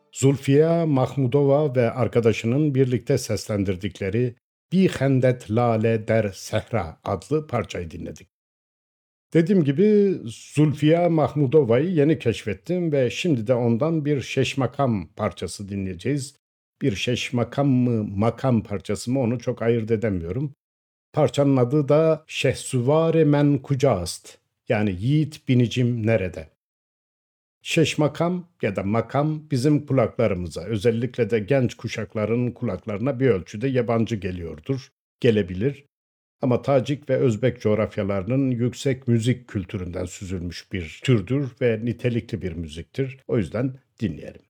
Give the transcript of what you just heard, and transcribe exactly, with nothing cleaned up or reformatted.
Zulfiye Mahmudova ve arkadaşının birlikte seslendirdikleri "Bir Hendet Lale Der Sehra" adlı parçayı dinledik. Dediğim gibi Zulfiye Mahmudova'yı yeni keşfettim ve şimdi de ondan bir şeşmakam parçası dinleyeceğiz. Bir şeşmakam mı, makam parçası mı onu çok ayırt edemiyorum. Parçanın adı da "Şehsuvare Men Kucast" yani "Yiğit Binicim Nerede?" Şeşmakam ya da makam bizim kulaklarımıza, özellikle de genç kuşakların kulaklarına bir ölçüde yabancı geliyordur, gelebilir. Ama Tacik ve Özbek coğrafyalarının yüksek müzik kültüründen süzülmüş bir türdür ve nitelikli bir müziktir. O yüzden dinleyelim.